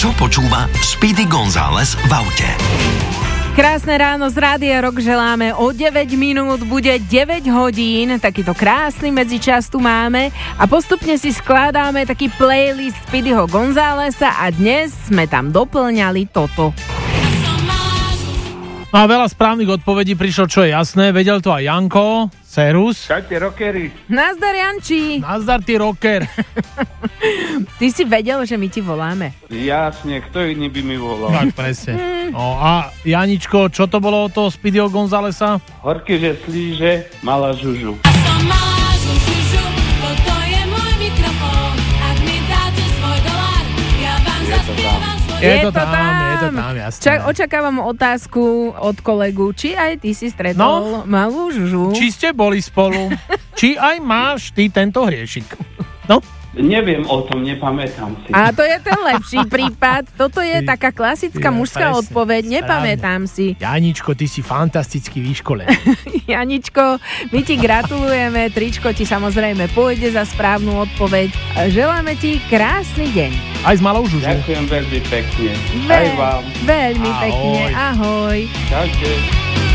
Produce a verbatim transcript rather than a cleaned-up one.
Čo počúva Speedy González v aute? Krásne ráno z Rádia Rock želáme. O deväť minút bude deväť hodín. Takýto krásny medzičas tu máme. A postupne si skladáme taký playlist Speedyho Gonzálesa a dnes sme tam doplňali toto. No a veľa správnych odpovedí prišlo, čo je jasné. Vedel to aj Janko, Serus. Čaute, rockery. Nazdar, Janči. Nazdar, ty rocker. Ty si vedel, že my ti voláme. Jasne, kto iný by mi volal? Tak, presne. No a Janičko, čo to bolo od toho Speedyho Gonzálesa? Horky, že slíže, mala žužu. Je to tam, je to tam, jasné. Čak, očakávam otázku od kolegu, či aj ty si stretol no, malú žužu. Či ste boli spolu? Či aj máš ty tento hriešik? No? Neviem o tom, nepamätám si. A to je ten lepší prípad. Toto je taká klasická Ja, mužská presne, odpoveď. Nepamätám si. Janičko, ty si fantasticky vyškolený. Janičko, my ti gratulujeme. Tričko ti samozrejme pôjde za správnu odpoveď. Želáme ti krásny deň. Aj s malou žužou. Ďakujem veľmi pekne. Ve- Aj vám. Veľmi Ahoj. pekne. Ahoj. Čaute.